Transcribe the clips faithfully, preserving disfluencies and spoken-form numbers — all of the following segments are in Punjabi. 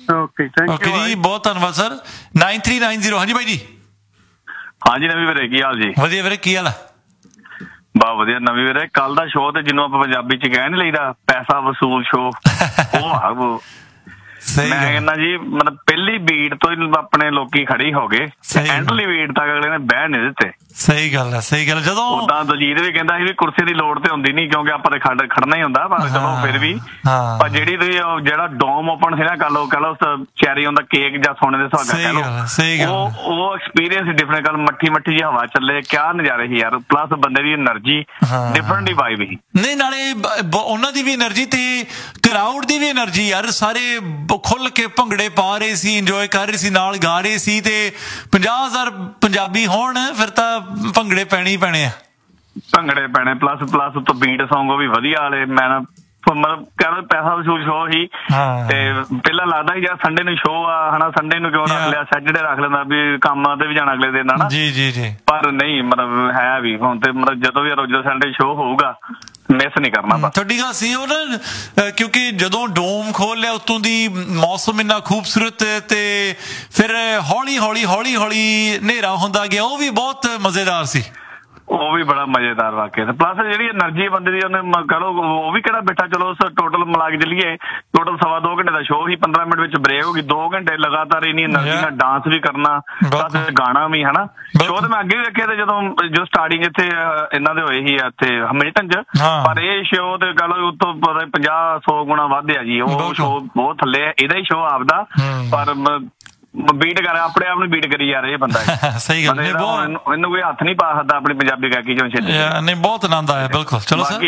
ਓਕੇ ਥੈਂਕ ਓਕੇ ਯੂ ਜੀ, ਬਹੁਤ ਧੰਨਵਾਦ sir. Nine three nine zero. ਹਾਂਜੀ ਬਾਈ ਜੀ। ਹਾਂਜੀ ਨਵੀਂ ਵੀਰੇ, ਕੀ ਹਾਲ ਜੀ? ਵਧੀਆ ਵੀਰੇ, ਕੀ ਹਾਲ ਆ? ਬਹੁਤ ਵਧੀਆ ਨਵੀਂ ਵੀਰੇ। ਕੱਲ ਦਾ ਸ਼ੋਅ ਤੇ ਜਿਹਨੂੰ ਆਪਾਂ ਪੰਜਾਬੀ ਚ ਕਹਿ ਨੀ ਲਈਦਾ ਪੈਸਾ ਵਸੂਲ ਸ਼ੋਅ, ਉਹ ਆ ਉਹ। ਮੈਂ ਕਹਿੰਦਾ ਜੀ ਮਤਲਬ ਪਹਿਲੀ ਬੀਟ ਤੋਂ ਹੀ ਆਪਣੇ ਲੋਕੀ ਖੜੇ ਹੋ ਗਏ, ਐਂਡਲੀ ਬੀਟ ਤੱਕ ਅਗਲੇ ਨੇ ਬਹਿ ਨਹੀਂ ਦਿੱਤੇ। ਸਹੀ ਗੱਲ ਹੈ, ਸਹੀ ਗੱਲ। ਜਦੋਂ ਉਦਾਂ ਦਲਜੀਤ ਵੀ ਕਹਿੰਦਾ ਸੀ ਵੀ ਕੁਰਸੀ ਦੀ ਲੋੜ ਤੇ ਹੁੰਦੀ ਨਹੀਂ ਕਿਉਂਕਿ ਆਪਾਂ ਤੇ ਖੜ ਖੜਨਾ ਹੀ ਹੁੰਦਾ, ਪਰ ਚਲੋ ਫਿਰ ਵੀ ਪਰ ਜਿਹੜੀ ਤੁਸੀਂ ਜਿਹੜਾ ਡੋਮ ਓਪਨ ਸੀ ਨਾ ਕੱਲ, ਉਹ ਕਹਿ ਲਓ ਚੈਰੀ ਔਨ ਦਾ ਕੇਕ ਜਾਂ ਸੋਨੇ ਦੇ ਸੁਹਾਗਾ ਕਹਿ ਲਓ, ਉਹ ਉਹ ਐਕਸਪੀਰੀਅੰਸ ਹੀ ਡਿਫਰੈਂਟ। ਕੱਲ ਮੱਠੀ ਮੱਠੀ ਜਿਹੀ ਹਵਾ ਚੱਲੇ, ਕਿਆ ਨਜ਼ਾਰੇ ਸੀ ਯਾਰ। ਪਲੱਸ ਬੰਦੇ ਦੀ એનર્ਜੀ ਡਿਫਰੈਂਟ ਹੀ ਵਾਈਬ ਸੀ। ਨਹੀਂ ਨਾਲੇ ਉਹਨਾਂ ਦੀ ਵੀ એનર્ਜੀ ਤੇ ਕਰਾਊਡ ਦੀ ਵੀ એનર્ਜੀ ਯਾਰ, ਸਾਰੇ ਖੁੱਲ ਕੇ ਭੰਗੜੇ ਪਾ ਰਹੇ ਸੀ, ਇੰਜੋਏ ਕਰ ਰਹੇ ਸੀ, ਨਾਲ ਗਾ ਰਹੇ ਸੀ। ਤੇ ਪੰਜਾਹ ਹਜ਼ਾਰ ਪੰਜਾਬੀ ਹੋਣ ਫਿਰ ਤਾਂ ਭੰਗੜੇ ਪੈਣੇ ਹੀ ਪੈਣੇ ਆ। ਭੰਗੜੇ ਪੈਣੇ ਪਲੱਸ ਪਲੱਸ ਤੋਂ ਬੀਟ ਸੌਂਗ ਵੀ ਵਧੀਆ ਵਾਲੇ। ਮੈਂ ਨਾ ਮਤਲਬ ਕਹਿੰਦਾ ਪੈਸਾ ਵਸੂਲ ਸ਼ੋਅ ਸੀ। ਤੇ ਪਹਿਲਾਂ ਲੱਗਦਾ ਸੀ ਯਾਰ ਸੰਡੇ ਨੂੰ ਸ਼ੋਅ ਆ ਹਨਾ, ਸੰਡੇ ਨੂੰ ਕਿਉਂ ਰੱਖ ਲਿਆ, ਸੈਟਰਡੇ ਰੱਖ ਲੈਂਦਾ ਵੀ ਕੰਮ ਤੇ ਵੀ ਜਾਣਾ ਅਗਲੇ ਦਿਨ ਹਨਾ। ਜੀ ਜੀ ਜੀ। ਪਰ ਨਹੀਂ ਮਤਲਬ ਹੈ ਵੀ ਹੁਣ ਤੇ ਮਤਲਬ ਜਦੋਂ ਵੀ ਰੋਜ਼ ਸੰਡੇ ਸ਼ੋਅ ਹੋਊਗਾ ਮਿਸ ਨਹੀਂ ਕਰਨਾ। ਤੁਹਾਡੀ ਗੱਲ ਸੀ ਉਹ ਨਾ, ਕਿਉਂਕਿ ਜਦੋਂ ਡੋਮ ਖੋਲ ਲਿਆ ਉੱਤੋਂ ਦੀ ਮੌਸਮ ਇੰਨਾ ਖੂਬਸੂਰਤ ਤੇ ਫਿਰ ਹੌਲੀ ਹੌਲੀ ਹੌਲੀ ਹੌਲੀ ਹਨੇਰਾ ਹੁੰਦਾ ਗਿਆ, ਉਹ ਵੀ ਬਹੁਤ ਮਜ਼ੇਦਾਰ ਸੀ। ਉਹ ਵੀ ਬੜਾ ਮਜ਼ੇਦਾਰ ਵਾਕਿਆ। ਪਲੱਸ ਜਿਹੜੀ એનર્ਜੀ ਬੰਦੇ ਦੀ ਉਹਨੇ ਕਹ ਲਓ ਉਹ ਵੀ ਕਿਹੜਾ ਬੈਠਾ, ਚਲੋ ਟੋਟਲ ਮਿਲਾ ਕੇ ਚੱਲੀਏ ਟੋਟਲ ਸਵਾ ਦੋ ਘੰਟੇ ਦਾ ਸ਼ੋਅ ਸੀ, ਪੰਦਰਾਂ ਮਿੰਟ ਵਿੱਚ ਬ੍ਰੇਕ ਹੋ ਗਈ, ਦੋ ਘੰਟੇ ਲਗਾਤਾਰ ਇੰਨੀ એનર્ਜੀ ਨਾਲ ਡਾਂਸ ਵੀ ਕਰਨਾ ਪਲੱਸ ਗਾਣਾ ਵੀ ਹਨਾ। ਸ਼ੋਅ ਤੇ ਮੈਂ ਅੱਗੇ ਵੀ ਵੇਖਿਆ ਤੇ ਜਦੋਂ ਜੋ ਸਟਾਰਟਿੰਗ ਇੱਥੇ ਇਹਨਾਂ ਦੇ ਹੋਏ ਸੀ ਇੱਥੇ ਹਮਿਲਟਨ ਚ, ਪਰ ਇਹ ਸ਼ੋਅ ਤੇ ਕਹ ਲਓ ਉਤੋਂ ਪਤਾ ਪੰਜਾਹ ਸੌ ਗੁਣਾ ਵੱਧ ਆ ਜੀ। ਉਹ ਸ਼ੋਅ ਬਹੁਤ ਥੱਲੇ ਆ, ਇਹਦਾ ਹੀ ਸ਼ੋਅ ਆਪਦਾ, ਪਰ ਬੀਟ ਕਰ ਆਪਣੇ ਆਪ ਨੂੰ ਬੀਟ ਕਰੀ ਜਾ ਰਿਹਾ ਇਹ ਬੰਦਾ। ਸਹੀ ਗੱਲ, ਇਹਨੂੰ ਕੋਈ ਹੱਥ ਨਹੀਂ ਪਾ ਸਕਦਾ ਆਪਣੀ ਪੰਜਾਬੀ ਗਾਇਕੀ ਚੋਂ ਛੇਤੀ। ਨਹੀਂ ਬਹੁਤ ਆਨੰਦ ਆਇਆ। ਬਿਲਕੁਲ। ਚਲੋ ਸਰ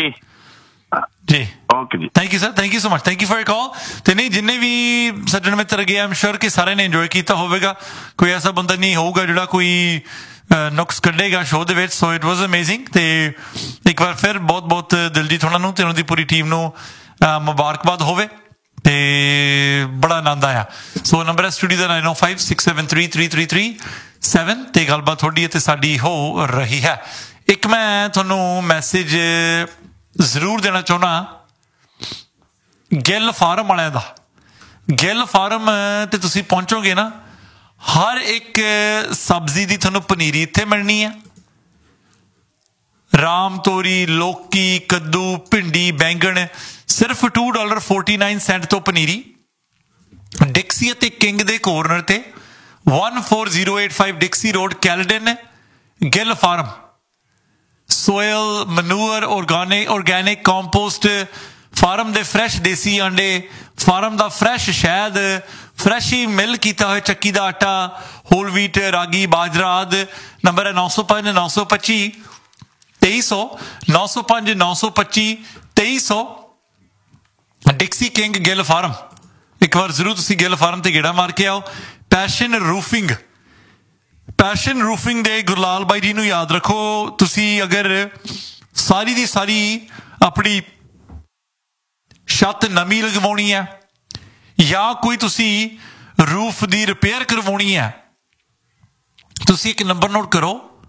ਜੀ, ਓਕੇ ਜੀ, thank you sir, thank you so much, thank you for your call. ਤੇ ਨਹੀਂ ਜਿੰਨੇ ਵੀ ਸੱਜਣ ਮਿੱਤਰ ਗਏ ਆਮ ਸ਼ੋਰ ਕਿ ਸਾਰਿਆਂ ਨੇ ਇੰਜੋਏ ਕੀਤਾ ਹੋਵੇਗਾ। ਕੋਈ ਐਸਾ ਬੰਦਾ ਨਹੀਂ ਹੋਊਗਾ ਜਿਹੜਾ ਕੋਈ ਨੁਕਸ ਕੱਢੇਗਾ ਸ਼ੋਅ ਦੇ ਵਿੱਚ। So it was amazing. ਤੇ ਇੱਕ ਵਾਰ ਫਿਰ ਬਹੁਤ ਬਹੁਤ ਦਿਲਜੀਤ ਉਹਨਾਂ ਨੂੰ ਤੇ ਉਹਨਾਂ ਦੀ ਪੂਰੀ ਟੀਮ ਨੂੰ ਮੁਬਾਰਕਬਾਦ ਹੋਵੇ ਤੇ ਬੜਾ ਆਨੰਦ ਆਇਆ। ਸੋ ਨੰਬਰ ਹੈ ਸਟੂਡੀਓ ਦਾ ਨਾਈਨ ਓ five six seven three three three three seven ਤੇ ਗੱਲਬਾਤ ਤੁਹਾਡੀ ਅਤੇ ਸਾਡੀ ਹੋ ਰਹੀ ਹੈ। ਇੱਕ ਮੈਂ ਤੁਹਾਨੂੰ ਮੈਸੇਜ ਜ਼ਰੂਰ ਦੇਣਾ ਚਾਹੁੰਦਾ ਗਿੱਲ ਫਾਰਮ ਵਾਲਿਆਂ ਦਾ। ਗਿੱਲ ਫਾਰਮ ਤੇ ਤੁਸੀਂ ਪਹੁੰਚੋਗੇ ਨਾ, ਹਰ ਇੱਕ ਸਬਜ਼ੀ ਦੀ ਤੁਹਾਨੂੰ ਪਨੀਰੀ ਇੱਥੇ ਮਿਲਣੀ ਹੈ। ਰਾਮ ਤੋਰੀ, ਲੋਕੀ, ਕੱਦੂ, ਭਿੰਡੀ, ਬੈਂਗਣ ਸਿਰਫ to dollar forty nine Saint ਤੋਂ ਪਨੀਰੀ। ਡਿਕਸੀ ਅਤੇ ਕਿੰਗ ਦੇ ਕੋਰਨਰ ਤੇ one four zero eight five ਡਿਕਸੀ road, Caledon. Gill farm soil ਮਨੂਅਰ, organic organic compost, farm ਦੇ ਫਰੈਸ਼ ਦੇਸੀ ਆਂਡੇ, ਫਾਰਮ ਦਾ ਫਰੈਸ਼ ਸ਼ਹਿਦ, ਫਰੈਸ਼ ਹੀ ਮਿਲ ਕੀਤਾ ਹੋਇਆ ਚੱਕੀ ਦਾ ਆਟਾ, ਹੋਲ ਵੀਟ, ਰਾਗੀ, ਬਾਜਰਾ ਆਦਿ। ਨੰਬਰ ਹੈ ਨੌ ਸੌ ਪੰਜ ਨੌ ਸੌ ਪੱਚੀ ਤੇਈ ਸੌ ਨੌ ਸੌ ਪੰਜ ਨੌ ਸੌ ਪੱਚੀ ਤੇਈ ਸੌ ਡਿਕਸੀ ਕਿੰਗ ਗਿੱਲ ਫਾਰਮ। ਇੱਕ ਵਾਰ ਜ਼ਰੂਰ ਤੁਸੀਂ ਗਿੱਲ ਫਾਰਮ ਤੇ ਗੇੜਾ ਮਾਰ ਕੇ ਆਓ। ਪੈਸ਼ਨ ਰੂਫਿੰਗ, ਪੈਸ਼ਨ ਰੂਫਿੰਗ ਦੇ ਗੁਰਲਾਲ ਬਾਈ ਜੀ ਨੂੰ ਯਾਦ ਰੱਖੋ। ਤੁਸੀਂ ਅਗਰ ਸਾਰੀ ਦੀ ਸਾਰੀ ਆਪਣੀ ਛੱਤ ਨਵੀਂ ਲਗਵਾਉਣੀ ਹੈ ਜਾਂ ਕੋਈ ਤੁਸੀਂ ਰੂਫ ਦੀ ਰਿਪੇਅਰ ਕਰਵਾਉਣੀ ਹੈ, ਤੁਸੀਂ ਇੱਕ ਨੰਬਰ ਨੋਟ ਕਰੋ,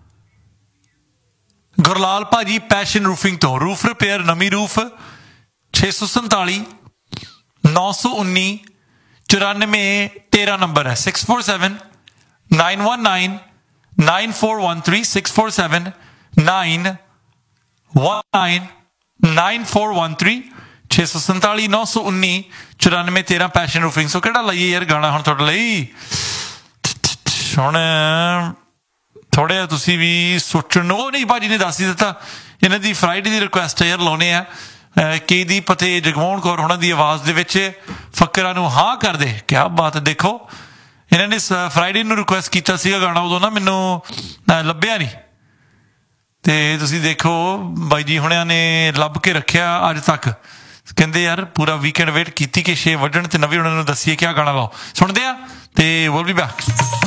ਗੁਰਲਾਲ ਭਾਜੀ ਪੈਸ਼ਨ ਰੂਫਿੰਗ ਤੋਂ। ਰੂਫ ਰਿਪੇਅਰ, ਨਵੀਂ ਰੂਫ, ਛੇ ਸੌ ਸੰਤਾਲੀ ਨੌ ਸੌ ਉੱਨੀ ਚੁਰਾਨਵੇਂ ਤੇਰਾਂ ਨੰਬਰ ਹੈ। Six four seven nine one nine nine four one three six four seven nine one nine nine four one three ਛੇ ਸੌ ਸੰਤਾਲੀ ਨੌ ਸੌ ਉੱਨੀ ਚੁਰਾਨਵੇਂ ਤੇਰਾਂ ਪੈਸ਼ਨ ਰੂਫਿੰਗ। ਸੋ ਕਿਹੜਾ ਲਾਈਏ ਯਾਰ ਗਾਣਾ ਹੁਣ ਤੁਹਾਡੇ ਲਈ? ਹੁਣ ਥੋੜ੍ਹਾ ਜਿਹਾ ਤੁਸੀਂ ਵੀ ਸੋਚਣ ਨੂੰ। ਉਹ ਨਹੀਂ ਭਾਜੀ ਨੇ ਦੱਸ ਹੀ ਦਿੱਤਾ, ਇਹਨਾਂ ਦੀ ਫਰਾਈਡੇ ਦੀ ਰਿਕੁਐਸਟ ਹੈ ਯਾਰ, ਲਾਉਣੇ ਆ ਕੇ ਦੀ ਪਤੇ ਜਗਮੋਹਨ ਕੌਰ ਉਹਨਾਂ ਦੀ ਆਵਾਜ਼ ਦੇ ਵਿੱਚ ਫਕਰਾਂ ਨੂੰ ਹਾਂ ਕਰਦੇ। ਕਿਆ ਬਾਤ। ਦੇਖੋ ਇਹਨਾਂ ਨੇ ਫਰਾਈਡੇ ਨੂੰ ਰਿਕੁਐਸਟ ਕੀਤਾ ਸੀਗਾ ਗਾਣਾ, ਉਦੋਂ ਨਾ ਮੈਨੂੰ ਲੱਭਿਆ ਨਹੀਂ ਤੇ ਤੁਸੀਂ ਦੇਖੋ ਬਾਈ ਜੀ ਹੁਣਿਆਂ ਨੇ ਲੱਭ ਕੇ ਰੱਖਿਆ ਅੱਜ ਤੱਕ। ਕਹਿੰਦੇ ਯਾਰ ਪੂਰਾ ਵੀਕਐਂਡ ਵੇਟ ਕੀਤੀ ਕਿ ਛੇ ਵੱਢਣ ਤੇ ਨਵੀਂ ਉਹਨਾਂ ਨੂੰ ਦੱਸੀਏ ਕਿਆ ਗਾਣਾ ਲਾਓ। ਸੁਣਦੇ ਆ ਤੇ ਵਿਲ ਬੀ ਬੈਕ।